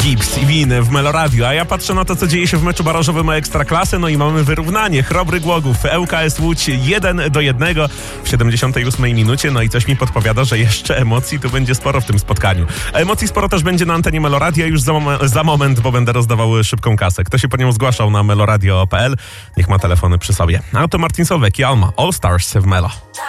Gibbs i Win w Meloradio, a ja patrzę na to, co dzieje się w meczu barażowym o Ekstraklasę, no i mamy wyrównanie. Chrobry Głogów, ŁKS Łódź 1-1 w 78 minucie, no i coś mi podpowiada, że jeszcze emocji tu będzie sporo w tym spotkaniu. A emocji sporo też będzie na antenie Meloradia już za moment, bo będę rozdawał szybką kasę. Kto się po nią zgłaszał na meloradio.pl, niech ma telefony przy sobie. A to Martin Solveig i Alma, All Stars w Melo.